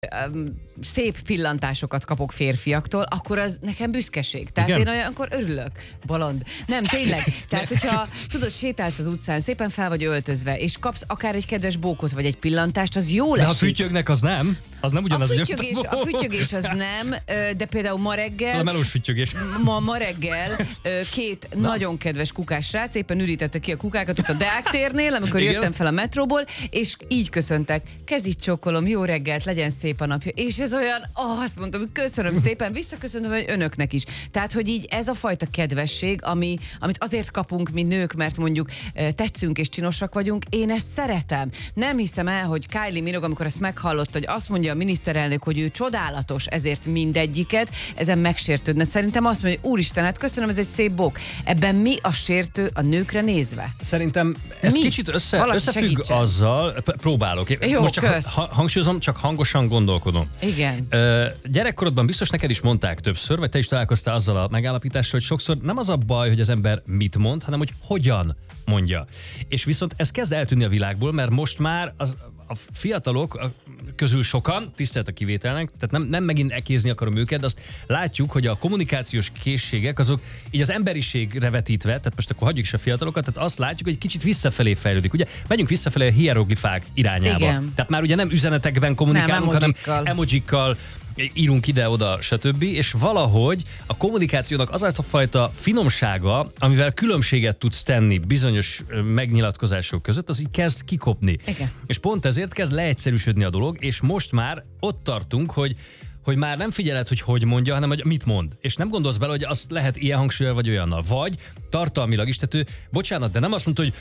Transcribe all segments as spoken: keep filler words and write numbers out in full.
szép pillantásokat kapok férfiaktól, akkor az nekem büszkeség. Tehát Igen? én olyankor örülök. Bolond. Nem, tényleg. Tehát, hogyha tudod, sétálsz az utcán, szépen fel vagy öltözve, és kapsz akár egy kedves bókot, vagy egy pillantást, az jó lesz. De ha fütyögnek, az nem? Az nem ugyanaz, a fütyögés, a fütyögés az nem, de például ma reggel... A melós fütyögés. Ma, ma reggel két Na. nagyon kedves kukás srác éppen ürítette ki a kukákat ott a Deák térnél, amikor Igen? jöttem fel a metróból, és így köszöntek. Kezit csókolom, jó reggelt, legyen szép a napja. És ez olyan, oh, azt mondtam, köszönöm szépen, visszaköszönöm, hogy önöknek is. Tehát, hogy így ez a fajta kedvesség, ami, amit azért kapunk mi nők, mert mondjuk tetszünk és csinosak vagyunk, én ezt szeretem. Nem hiszem el, hogy Kylie Minogue, amikor ezt meghallott, hogy azt mondja a miniszterelnök, hogy ő csodálatos, ezért mindegyiket, ezen megsértődne. Szerintem azt mondja, hogy úristen, hát köszönöm, ez egy szép bók. Ebben mi a sértő a nőkre nézve? Szerintem ez mi? kicsit össze, Valaki összefügg segítsen. azzal, próbálok. Jó, most csak kösz. ha, hangsúlyozom, csak hangosan gondolkodom. Igen. Ö, gyerekkorodban biztos neked is mondták többször, vagy te is találkoztál azzal a megállapítással, hogy sokszor nem az a baj, hogy az ember mit mond, hanem hogy hogyan mondja. És viszont ez kezd eltűnni a világból, mert most már az, a fiatalok közül sokan, tisztelt a kivételnek, tehát nem, nem megint ekézni akarom őket, de azt látjuk, hogy a kommunikációs készségek azok így az emberiségre vetítve, tehát most akkor hagyjuk is a fiatalokat, tehát azt látjuk, hogy kicsit visszafelé fejlődik. Ugye megyünk visszafelé a hieroglifák irányába. Igen. Tehát már ugye nem üzenetekben kommunikálunk, nem, hanem emojikkal írunk ide-oda, stb. És valahogy a kommunikációnak az a fajta finomsága, amivel különbséget tudsz tenni bizonyos megnyilatkozások között, az így kezd kikopni. Igen. És pont ezért kezd leegyszerűsödni a dolog, és most már ott tartunk, hogy hogy már nem figyeled, hogy hogy mondja, hanem hogy mit mond. És nem gondolsz bele, hogy azt lehet ilyen hangsúlyal vagy olyannal. Vagy tartalmilag is, tehát ő, bocsánat, de nem azt mondta, hogy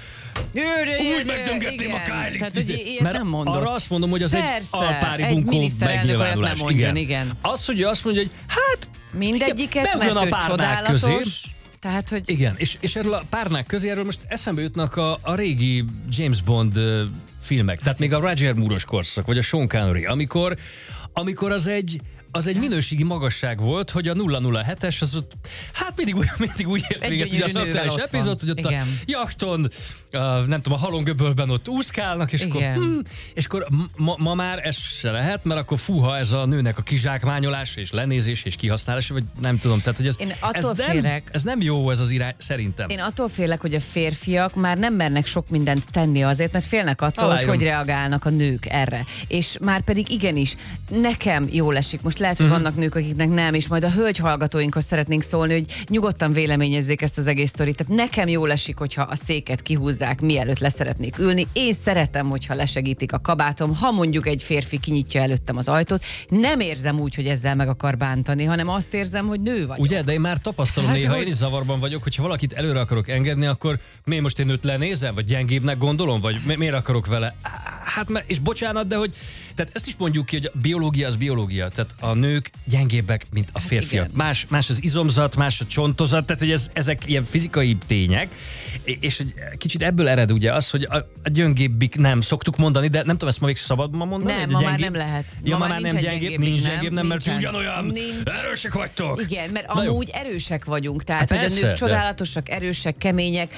úgy megdöngetném a Kylie-t. Tehát, hogy ilyet mert nem mondott. arra azt mondom, hogy az Persze, egy alpári egy bunkó miniszterelnök olyat megnyilvánulás. nem mondjon, igen. Az, hogy ő azt mondja, hogy hát mindegyiket, beugran mert a ő párnák csodálatos. közé. Tehát, hogy... Igen, és, és erről a párnák közé, erről most eszembe jutnak a, a régi James Bond uh, filmek. Tehát még a Roger Moore-os korszak, vagy a Sean Connery, amikor, amikor az egy az egy minőségi magasság volt, hogy a nulla nulla hetes az ott, hát mindig úgy, mindig úgy ért véget, hogy az aktuális epizód, hogy ott igen. a jachton, a, nem tudom, a halomgöbölben ott úszkálnak, és igen. akkor, hm, és akkor ma, ma már ez se lehet, mert akkor fúha ez a nőnek a kizsákmányolása, és lenézés, és kihasználása, vagy nem tudom, tehát hogy ez, Én attól ez, félek, nem, ez nem jó ez az irány, szerintem. Én attól félek, hogy a férfiak már nem mernek sok mindent tenni azért, mert félnek attól, Aláírom. hogy hogy reagálnak a nők erre. És már pedig igenis, nekem jól esik, most lehet, hogy uh-huh. vannak nők, akiknek nem, és majd a hölgy hallgatóinkhoz szeretnénk szólni, hogy nyugodtan véleményezzék ezt az egész sztorit. Tehát nekem jól esik, hogyha a széket kihúzzák, mielőtt leszeretnék ülni. Én szeretem, hogyha lesegítik a kabátom, ha mondjuk egy férfi kinyitja előttem az ajtót. Nem érzem úgy, hogy ezzel meg akar bántani, hanem azt érzem, hogy nő vagyok. Ugye, de én már tapasztalom Hát, néha, hogy... én is zavarban vagyok, hogyha valakit előre akarok engedni, akkor miért most én őt lenézem, vagy gyengébbnek gondolom, vagy mi- miért akarok vele? Hát, mert, és bocsánat, de hogy tehát ezt is mondjuk ki, hogy a biológia az biológia, tehát a nők gyengébbek, mint a férfiak. Hát más, más az izomzat, más a csontozat, tehát hogy ez, ezek ilyen fizikai tények, és hogy kicsit ebből ered ugye az, hogy a, a gyöngébbik nem szoktuk mondani, de nem tudom, ezt ma még szabad ma mondani? Nem, ma már nem lehet. Ja, ma már nem gyengébb, nincs gyengébb, nem, mert ugyanolyan nincs. erősek vagytok. Igen, mert Na amúgy jó. erősek vagyunk, tehát Hát hogy persze, a nők de... csodálatosak, erősek, kemények,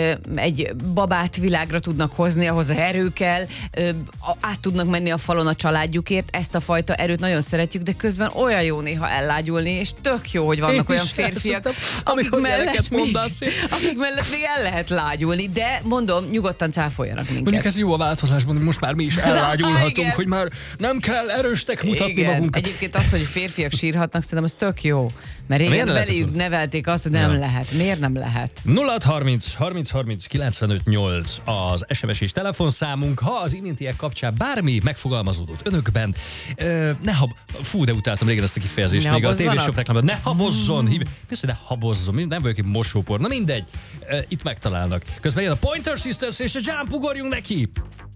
egy babát világra tudnak hozni, ahhoz erő kell, át tudnak menni a falon a családjukért, ezt a fajta erőt nagyon szeretjük, de közben olyan jó néha ellágyulni, és tök jó, hogy vannak olyan férfiak, akik mellett, még, akik mellett még el lehet lágyulni, de mondom, nyugodtan cáfoljanak minket. Mondjuk ez jó a változásban, hogy most már mi is ellágyulhatunk, hogy már nem kell erősnek mutatni igen. magunkat. Egyébként az, hogy férfiak sírhatnak, szerintem az tök jó, mert régen beléjük nevelték azt, hogy nem ja. lehet. Miért nem lehet? nulla harminc harminc harminc kilencvenöt nyolc az es em es és telefonszámunk, ha az iméntiek kapcsán bármi megfogalmazódott önökben, ö, ne hab... Fú, de utáltam régen ezt a kifejezést, még a tévésop reklámban. Ne habozzon! Mm. Mi ne habozzon? Nem vagyok egy mosópor. Na mindegy, itt megtalálnak. Közben jön a Pointer Sisters és a Jump, ugorjunk neki!